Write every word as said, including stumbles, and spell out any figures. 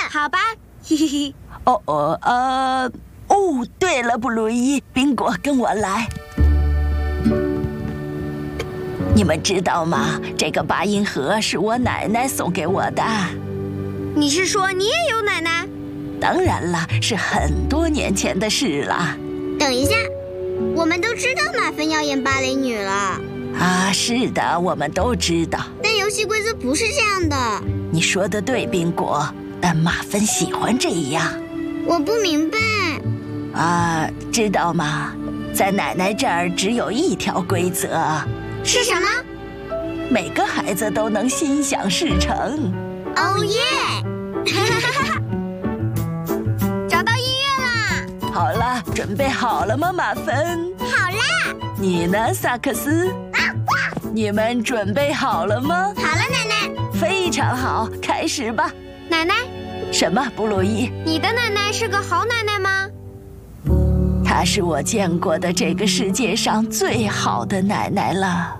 好吧，嘿嘿嘿。 哦哦呃哦，对了，布鲁伊，宾果，跟我来。你们知道吗？这个八音盒是我奶奶送给我的。 你是说你也有奶奶？ 当然了，是很多年前的事了。 等一下，我们都知道马芬要演芭蕾女了。 啊，是的，我们都知道。 但游戏规则不是这样的。 你说的对，宾果，但马芬喜欢这样。 我不明白。 啊，知道吗？在奶奶这儿只有一条规则。 是什么？ 每个孩子都能心想事成。 哦耶！ 找到音乐啦！ 好了，准备好了吗，马芬？ 好啦。 你呢，萨克斯？ 啊、 你们准备好了吗？ 好了，奶奶。 非常好，开始吧。 奶奶？ 什么，布鲁伊？ 你的奶奶是个好奶奶吗？ 她是我见过的这个世界上最好的奶奶了。